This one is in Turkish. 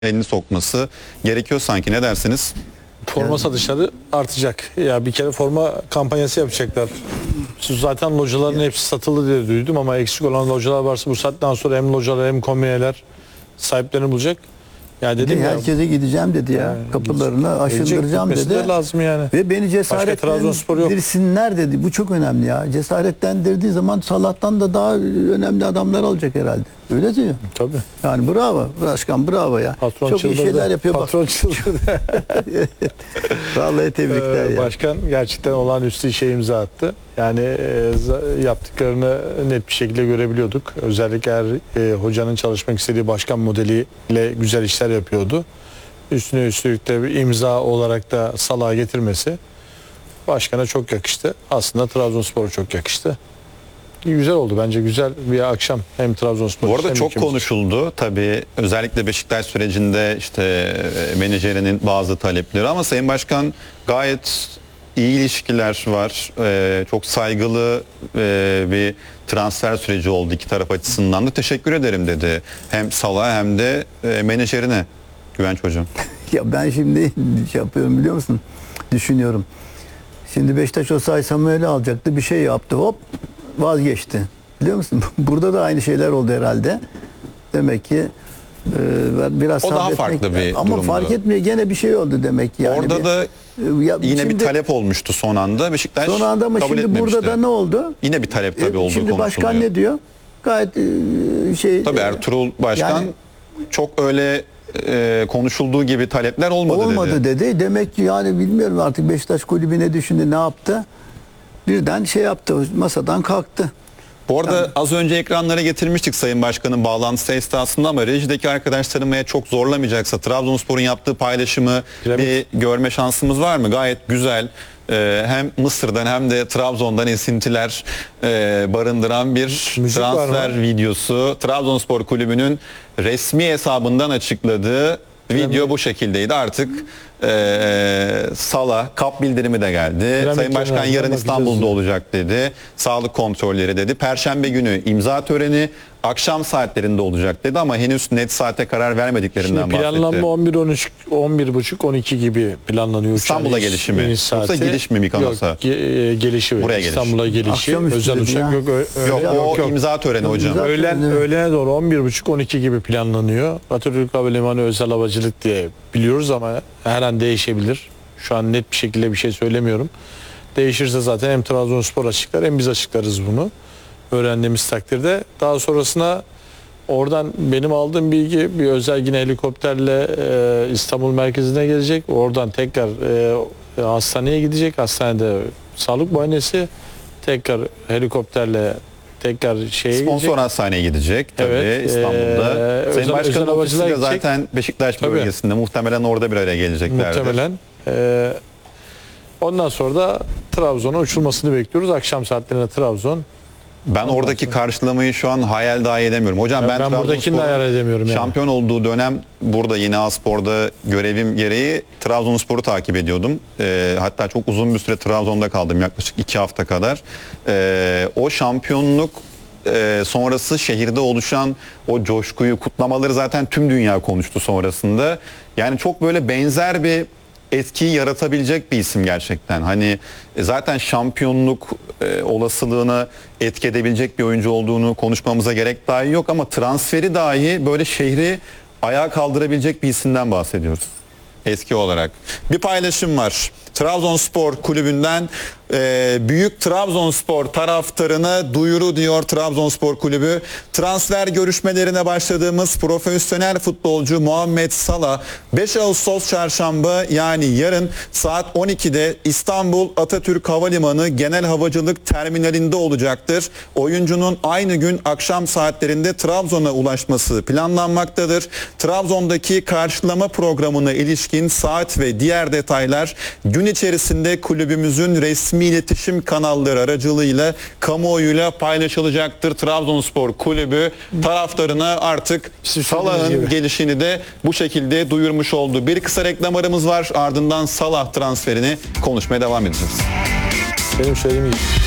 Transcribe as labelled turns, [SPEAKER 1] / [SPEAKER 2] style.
[SPEAKER 1] elini sokması gerekiyor sanki. Ne dersiniz?
[SPEAKER 2] Forma satışları artacak. Ya bir kere forma kampanyası yapacaklar. Zaten locaların hepsi satıldı diye duydum ama eksik olan localar varsa bu saatten sonra hem localar hem kombineler sahiplerini bulacak. Ya dedim ya,
[SPEAKER 3] herkese gideceğim dedi ya. Kapılarını aşındıracağım dedi.
[SPEAKER 2] Lazım yani.
[SPEAKER 3] Ve beni cesaretlendirsinler dedi. Bu çok önemli ya. Cesaretlendirdiği zaman Salah'tan da daha önemli adamlar alacak herhalde. Öyle diyor.
[SPEAKER 2] Tabii.
[SPEAKER 3] Yani bravo. Başkan bravo ya.
[SPEAKER 2] Patron
[SPEAKER 3] çok iyi şeyler yapıyor.
[SPEAKER 2] Patron çıldırdı.
[SPEAKER 3] Vallahi tebrikler ya.
[SPEAKER 2] Başkan gerçekten olağanüstü işe imza attı. Yani yaptıklarını net bir şekilde görebiliyorduk. Özellikle hocanın çalışmak istediği başkan modeliyle güzel işler yapıyordu. Üstüne üstlük de bir imza olarak da Salah'a getirmesi başkana çok yakıştı. Aslında Trabzonspor'a çok yakıştı. Güzel oldu bence, güzel bir akşam hem Trabzonspor.
[SPEAKER 1] Bu arada çok konuşuldu tabii, özellikle Beşiktaş sürecinde işte menajerinin bazı talepleri, ama Sayın Başkan gayet iyi ilişkiler var. Çok saygılı bir transfer süreci oldu iki taraf açısından da. Teşekkür ederim dedi. Hem Salah'a hem de menajerine Güvenç Hocam.
[SPEAKER 3] Ya ben şimdi şey yapıyorum biliyor musun? Düşünüyorum. Şimdi Beşiktaş olsaydı Samuel'i alacaktı. Bir şey yaptı. Hop vazgeçti. Biliyor musun? Burada da aynı şeyler oldu herhalde. Demek ki biraz
[SPEAKER 1] o daha farklı bir
[SPEAKER 3] ama
[SPEAKER 1] durumdu.
[SPEAKER 3] Fark etmiyor. Gene bir şey oldu demek ki. Yani
[SPEAKER 1] orada da yine
[SPEAKER 3] şimdi,
[SPEAKER 1] bir talep olmuştu son anda. Beşiktaş
[SPEAKER 3] son anda ama
[SPEAKER 1] kabul
[SPEAKER 3] şimdi
[SPEAKER 1] etmemişti.
[SPEAKER 3] burada da ne oldu?
[SPEAKER 1] Yine bir talep tabii olduğu
[SPEAKER 3] şimdi
[SPEAKER 1] konuşuluyor.
[SPEAKER 3] başkan ne diyor? Gayet
[SPEAKER 1] Tabii Ertuğrul Başkan
[SPEAKER 3] yani,
[SPEAKER 1] çok öyle konuşulduğu gibi talepler olmadı
[SPEAKER 3] dedi. Demek ki yani bilmiyorum artık Beşiktaş kulübü ne düşündü, ne yaptı? Birden şey yaptı, masadan kalktı.
[SPEAKER 1] Bu arada az önce ekranlara getirmiştik Sayın Başkan'ın bağlantısı esnasında, ama rejideki arkadaşlarım eğer çok zorlamayacaksa Trabzonspor'un yaptığı paylaşımı bir görme şansımız var mı? Gayet güzel. Hem Mısır'dan hem de Trabzon'dan esintiler barındıran bir transfer videosu. Trabzonspor Kulübü'nün resmi hesabından açıkladığı video bu şekildeydi. Artık Salah kap bildirimi de geldi. Sayın Başkan yarın İstanbul'da olacak dedi. Sağlık kontrolleri dedi. Perşembe günü imza töreni akşam saatlerinde olacak dedi, ama henüz net saate karar vermediklerinden bahsetti.
[SPEAKER 4] Planlanma 11.30-12 gibi planlanıyor.
[SPEAKER 1] İstanbul'a gelişi mi? Yoksa gidiş mi Mikanos'a?
[SPEAKER 4] Yok, gelişi.
[SPEAKER 1] Buraya
[SPEAKER 4] İstanbul'a gelişi. Özel uçak
[SPEAKER 1] yok. O imza töreni hocam.
[SPEAKER 4] Öğlene doğru 11.30-12 gibi planlanıyor. Atatürk Havalimanı özel havacılık diye biliyoruz ama her an değişebilir. Şu an net bir şekilde bir şey söylemiyorum. Değişirse zaten hem Trabzonspor açıklar hem biz açıklarız bunu. Öğrendiğimiz takdirde. Daha sonrasına oradan benim aldığım bilgi bir özel yine helikopterle İstanbul merkezine gelecek. Oradan tekrar hastaneye gidecek. Hastanede sağlık muayenesi, tekrar helikopterle tekrar şeye
[SPEAKER 1] sponsor
[SPEAKER 4] gidecek.
[SPEAKER 1] Hastaneye gidecek tabii,
[SPEAKER 4] evet,
[SPEAKER 1] İstanbul'da. Sayın Başkan'ın ofisi de zaten Beşiktaş bölgesinde. Muhtemelen orada bir araya geleceklerdir.
[SPEAKER 4] Muhtemelen. Ondan sonra da Trabzon'a uçulmasını bekliyoruz. Akşam saatlerinde Trabzon.
[SPEAKER 1] Ben oradaki karşılamayı şu an hayal dahi edemiyorum. Hocam ben
[SPEAKER 4] buradakini de hayal edemiyorum.
[SPEAKER 1] Şampiyon olduğu dönem burada Yeni Aspor'da görevim gereği Trabzonspor'u takip ediyordum. Hatta çok uzun bir süre Trabzon'da kaldım, yaklaşık 2 hafta kadar. O şampiyonluk sonrası şehirde oluşan o coşkuyu, kutlamaları zaten tüm dünya konuştu sonrasında. Yani çok böyle benzer bir etkiyi yaratabilecek bir isim gerçekten. Hani zaten şampiyonluk olasılığına etki edebilecek bir oyuncu olduğunu konuşmamıza gerek dahi yok, ama transferi dahi böyle şehri ayağa kaldırabilecek bir isimden bahsediyoruz. Eski olarak. Bir paylaşım var. Trabzonspor Kulübü'nden büyük Trabzonspor taraftarına duyuru diyor Trabzonspor Kulübü. Transfer görüşmelerine başladığımız profesyonel futbolcu Muhammed Salah 5 Ağustos Çarşamba, yani yarın saat 12'de İstanbul Atatürk Havalimanı Genel Havacılık Terminalinde olacaktır. Oyuncunun aynı gün akşam saatlerinde Trabzon'a ulaşması planlanmaktadır. Trabzon'daki karşılama programına ilişkin saat ve diğer detaylar gün içerisinde kulübümüzün resmi iletişim kanalları aracılığıyla kamuoyuyla paylaşılacaktır. Trabzonspor Kulübü taraftarına artık Salah'ın gelişini de bu şekilde duyurmuş oldu. Bir kısa reklam aramız var, ardından Salah transferini konuşmaya devam edeceğiz.
[SPEAKER 4] Benim söylediğim gibi.